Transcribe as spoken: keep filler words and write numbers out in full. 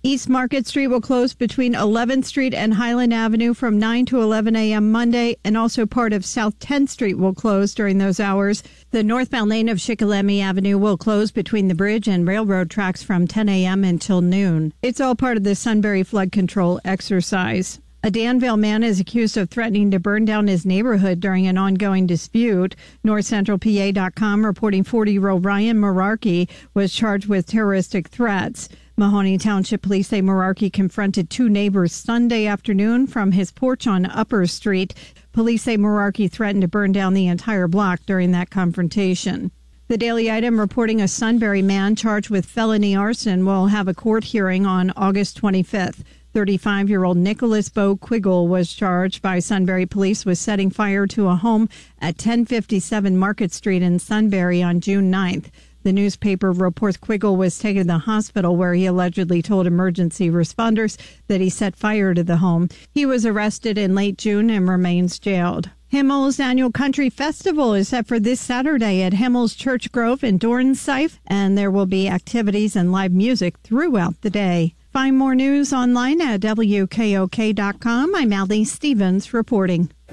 East Market Street will close between eleventh Street and Highland Avenue from nine to eleven a.m. Monday, and also part of South tenth Street will close during those hours. The northbound lane of Shikellamy Avenue will close between the bridge and railroad tracks from ten a.m. until noon. It's all part of the Sunbury flood control exercise. A Danville man is accused of threatening to burn down his neighborhood during an ongoing dispute. North Central P A dot com reporting forty-year-old Ryan Merarkey was charged with terroristic threats. Mahoney Township Police say Merarkey confronted two neighbors Sunday afternoon from his porch on Upper Street. Police say Merarkey threatened to burn down the entire block during that confrontation. The Daily Item reporting a Sunbury man charged with felony arson will have a court hearing on August twenty-fifth. thirty-five-year-old Nicholas Bo Quiggle was charged by Sunbury police with setting fire to a home at ten fifty-seven Market Street in Sunbury on June ninth. The newspaper reports Quiggle was taken to the hospital where he allegedly told emergency responders that he set fire to the home. He was arrested in late June and remains jailed. Himmel's annual country festival is set for this Saturday at Himmel's Church Grove in Dornsife, and there will be activities and live music throughout the day. Find more news online at W K O K dot com. I'm Allie Stevens reporting.